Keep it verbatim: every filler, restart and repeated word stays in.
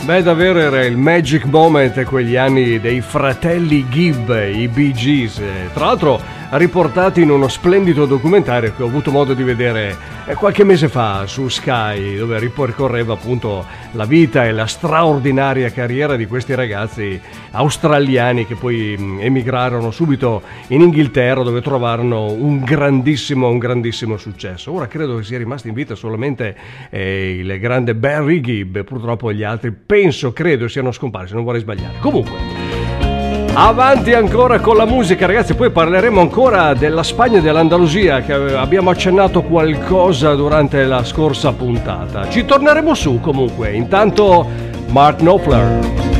Beh, davvero era il magic moment, quegli anni dei fratelli Gibb, i Bee Gees. Tra l'altro riportati in uno splendido documentario che ho avuto modo di vedere qualche mese fa su Sky, dove ripercorreva appunto la vita e la straordinaria carriera di questi ragazzi australiani che poi emigrarono subito in Inghilterra, dove trovarono un grandissimo, un grandissimo successo. Ora credo che sia rimasto in vita solamente eh, il grande Barry Gibb, purtroppo gli altri penso, credo siano scomparsi, non vorrei sbagliare. Comunque, avanti ancora con la musica, ragazzi, poi parleremo ancora della Spagna e dell'Andalusia, che abbiamo accennato qualcosa durante la scorsa puntata. Ci torneremo su comunque. Intanto Mark Knopfler.